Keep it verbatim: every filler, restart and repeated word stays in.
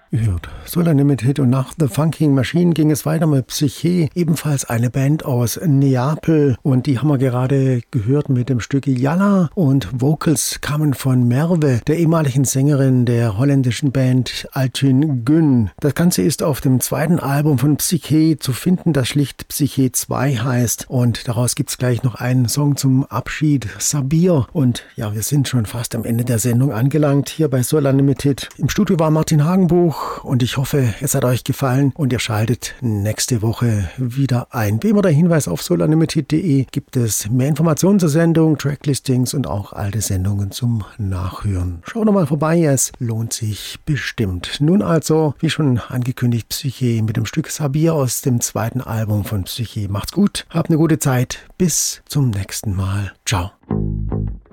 Gehört. Solar Limited und nach The Funking Machine ging es weiter mit Psyche, ebenfalls eine Band aus Neapel und die haben wir gerade gehört mit dem Stück Yalla und Vocals kamen von Merve, der ehemaligen Sängerin der holländischen Band Altyn Gün. Das Ganze ist auf dem zweiten Album von Psyche zu finden, das schlicht Psyche zwei heißt und daraus gibt's gleich noch einen Song zum Abschied, Sabir und ja, wir sind schon fast am Ende der Sendung angelangt hier bei Solar Limited. Im Studio war Martin Hagenbuch und ich hoffe, es hat euch gefallen und ihr schaltet nächste Woche wieder ein. Wie immer der Hinweis auf solar limited punkt de gibt es mehr Informationen zur Sendung, Tracklistings und auch alte Sendungen zum Nachhören. Schaut doch mal vorbei, es lohnt sich bestimmt. Nun also, wie schon angekündigt, Psyche mit dem Stück Sabir aus dem zweiten Album von Psyche. Macht's gut, habt eine gute Zeit, bis zum nächsten Mal. Ciao.